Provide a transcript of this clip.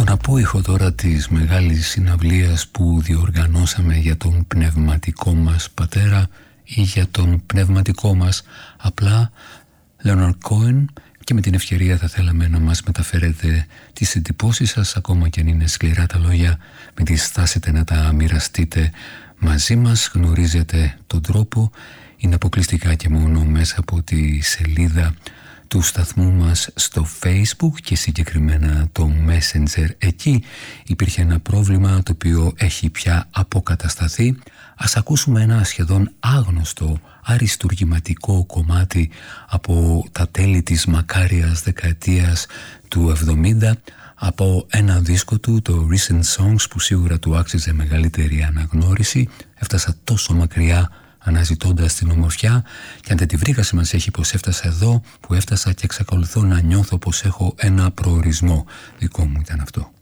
Στον απόϊχο τώρα της μεγάλης συναυλίας που διοργανώσαμε για τον πνευματικό μας πατέρα ή για τον πνευματικό μας απλά Leonard Cohen, και με την ευκαιρία θα θέλαμε να μας μεταφέρετε τις εντυπώσεις σας, ακόμα και αν είναι σκληρά τα λόγια, μην διστάσετε να τα μοιραστείτε μαζί μας. Γνωρίζετε τον τρόπο, είναι αποκλειστικά και μόνο μέσα από τη σελίδα του σταθμού μας στο Facebook και συγκεκριμένα το Messenger. Εκεί υπήρχε ένα πρόβλημα το οποίο έχει πια αποκατασταθεί. Ας ακούσουμε ένα σχεδόν άγνωστο αριστουργηματικό κομμάτι από τα τέλη της μακάριας δεκαετίας του 70 από ένα δίσκο του, το Recent Songs, που σίγουρα του άξιζε μεγαλύτερη αναγνώριση. Έφτασα τόσο μακριά αναζητώντας την ομορφιά, και αν δεν τη βρήκα σημασία έχει πως έφτασα εδώ που έφτασα, και εξακολουθώ να νιώθω πως έχω ένα προορισμό. Δικό μου ήταν αυτό.